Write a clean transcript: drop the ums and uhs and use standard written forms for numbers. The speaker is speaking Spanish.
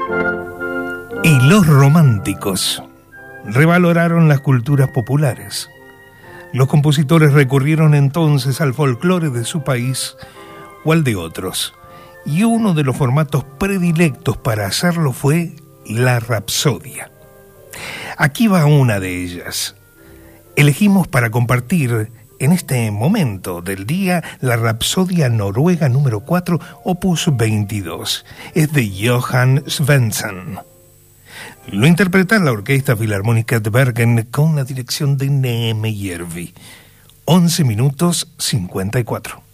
Y los románticos revaloraron las culturas populares. Los compositores recurrieron entonces al folclore de su país o al de otros, y uno de los formatos predilectos para hacerlo fue la rapsodia. Aquí va una de ellas. Elegimos para compartir en este momento del día la Rapsodia Noruega número 4, opus 22. Es de Johan Svensson. Lo interpreta la Orquesta Filarmónica de Bergen con la dirección de Neeme Järvi. 11 minutos 54.